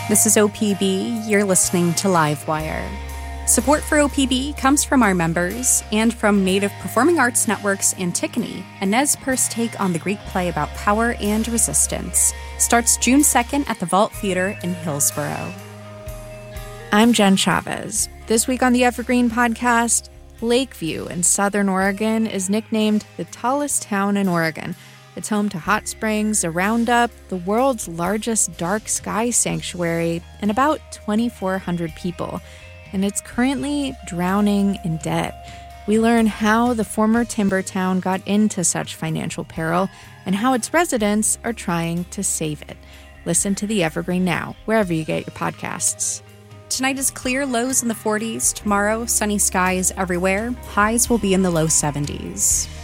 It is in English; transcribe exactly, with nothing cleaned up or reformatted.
This is O P B. You're listening to Livewire. Support for O P B comes from our members and from Native Performing Arts Network's Antigone, a Nez Perce take on the Greek play about power and resistance. Starts June second at the Vault Theater in Hillsboro. I'm Jen Chavez. This week on the Evergreen Podcast, Lakeview in Southern Oregon is nicknamed the tallest town in Oregon. It's home to hot springs, a roundup, the world's largest dark sky sanctuary, and about twenty-four hundred people. And it's currently drowning in debt. We learn how the former timber town got into such financial peril and how its residents are trying to save it. Listen to the Evergreen now, wherever you get your podcasts. Tonight is clear, lows in the forties. Tomorrow, sunny skies everywhere. Highs will be in the low seventies.